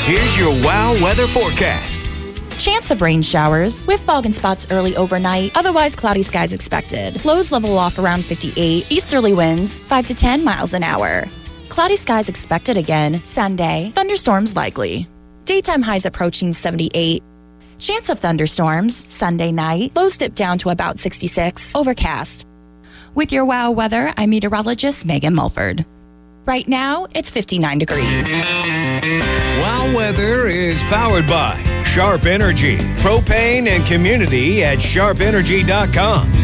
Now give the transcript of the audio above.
Here's your WOW weather forecast. Chance of rain showers with fog and spots early overnight. Otherwise, cloudy skies expected. Lows level off around 58. Easterly winds 5 to 10 miles an hour. Cloudy skies expected again Sunday. Thunderstorms likely. Daytime highs approaching 78. Chance of thunderstorms Sunday night. Lows dip down to about 66. Overcast. With your WOW weather, I'm meteorologist Megan Mulford. Right now, it's 59 degrees. WOW weather is powered by Sharp Energy, propane and community at sharpenergy.com.